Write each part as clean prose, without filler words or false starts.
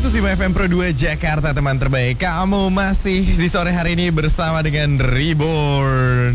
105 FM Pro 2 Jakarta, teman terbaik. Kamu masih di sore hari ini bersama dengan Reborn.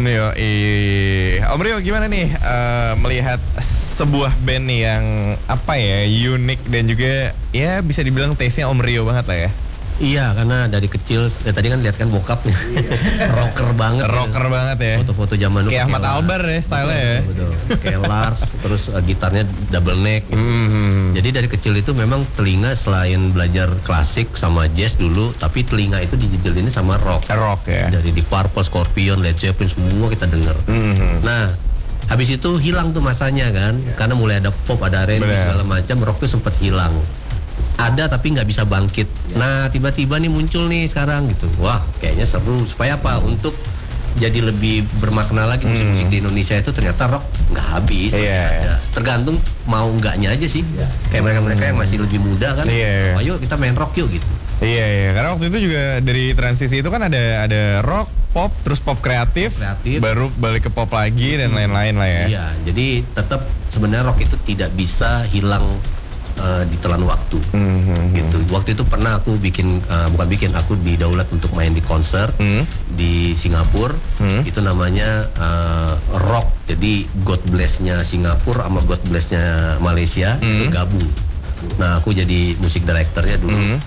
Om Rio, gimana nih melihat sebuah band nih yang apa ya, unik dan juga ya bisa dibilang taste-nya Om Rio banget lah ya. Iya, karena dari kecil tadi kan lihat kan bokapnya rocker banget. Rocker banget ya. Foto-foto zaman dulu kayak Ahmad Albar ya style-nya ya. Betul. Kayak Lars, terus gitarnya double neck. Jadi dari kecil itu memang telinga selain belajar klasik sama jazz dulu, tapi telinga itu dijejelinnya sama rock. Rock ya. Dari Deep Purple, Scorpion, Led Zeppelin semua kita denger. Nah, habis itu hilang tuh masanya kan, karena mulai ada pop, ada R&B segala macam, rock tuh sempat hilang. Ada tapi nggak bisa bangkit. Nah, tiba-tiba nih muncul nih sekarang gitu. Wah, kayaknya seru. Supaya apa? Untuk jadi lebih bermakna lagi musik-musik di Indonesia itu ternyata rock nggak habis. Masih ada. Tergantung mau nggaknya aja sih. Kayak mereka yang masih lebih muda kan. Ayo kita main rock yuk gitu. Iya. Karena waktu itu juga dari transisi itu kan ada rock, pop, terus pop kreatif, baru balik ke pop lagi dan lain-lain lah ya. Iya, jadi tetap sebenarnya rock itu tidak bisa hilang ditelan waktu. Gitu. Waktu itu pernah aku aku didaulat untuk main di konser di Singapura. Itu namanya rock. Jadi God Bless-nya Singapura sama God Bless-nya Malaysia itu gabung. Nah, aku jadi musik directornya dulu.